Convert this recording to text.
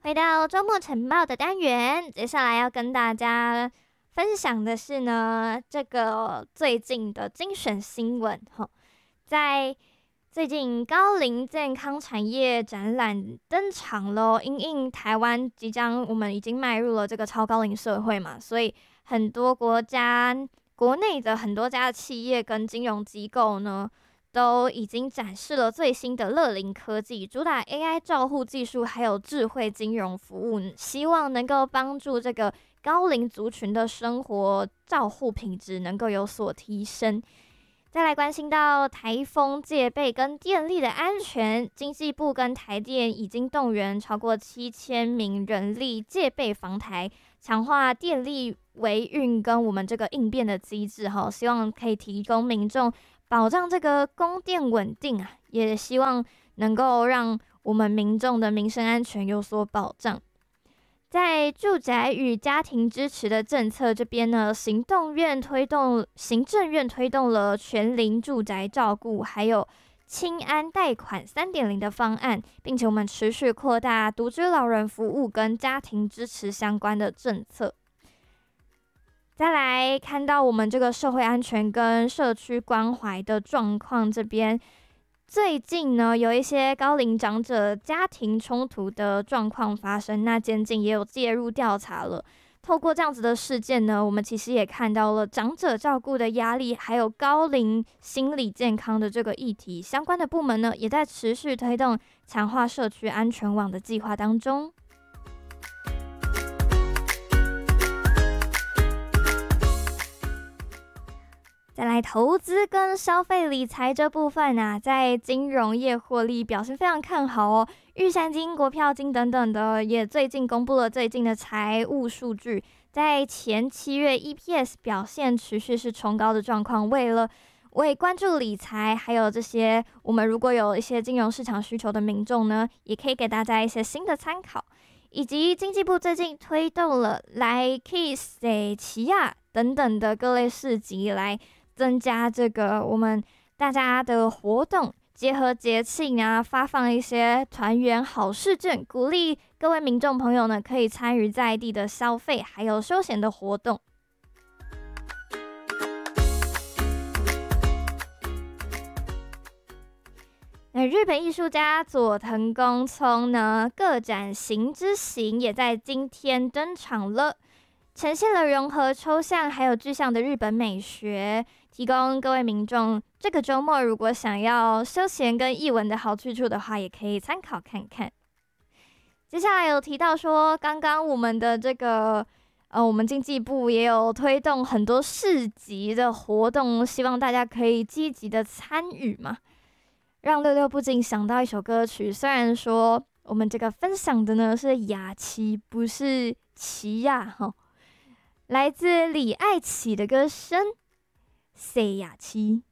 回到周末晨报的单元，接下来要跟大家分享的是呢，这个最近的精选新闻哈，在最近高龄健康产业展览登场咯，因应台湾我们已经迈入了这个超高龄社会嘛，所以很多国内的很多家的企业跟金融机构呢，都已经展示了最新的乐龄科技，主打 AI 照护技术，还有智慧金融服务，希望能够帮助这个高龄族群的生活照护品质能够有所提升。再来关心到台风戒备跟电力的安全，经济部跟台电已经动员超过7000名人力戒备防台，强化电力维运跟我们这个应变的机制，希望可以提供民众保障这个供电稳定啊，也希望能够让我们民众的民生安全有所保障。在住宅与家庭支持的政策这边呢，行政院推动了全龄住宅照顾，还有青安贷款 3.0 的方案，并且我们持续扩大独居老人服务跟家庭支持相关的政策。再来看到我们这个社会安全跟社区关怀的状况这边，最近呢有一些高龄长者家庭冲突的状况发生，那检警也有介入调查了。透过这样子的事件呢，我们其实也看到了长者照顾的压力，还有高龄心理健康的这个议题，相关的部门呢也在持续推动强化社区安全网的计划当中。再来投资跟消费理财这部分啊，在金融业获利表现非常看好哦。玉山金、国票金等等的也最近公布了最近的财务数据，在前7月 EPS 表现持续是冲高的状况。为关注理财，还有这些我们如果有一些金融市场需求的民众呢，也可以给大家一些新的参考。以及经济部最近推动了来 Kiss 奇亚等等的各类市集来增加这个我们大家的活动，结合节庆啊，发放一些团圆好事券，鼓励各位民众朋友呢可以参与在地的消费，还有休闲的活动。日本艺术家佐藤公聪呢，个展形之行也在今天登场了，呈现了融合抽象还有具象的日本美学，提供各位民众这个周末如果想要休闲跟艺文的好去处的话，也可以参考看看。接下来有提到说，刚刚我们的这个我们经济部也有推动很多市集的活动，希望大家可以积极的参与嘛。让六六不禁想到一首歌曲，虽然说我们这个分享的呢是雅琪，不是琪亚哈，来自李艾琪的歌声《Say 雅琪》。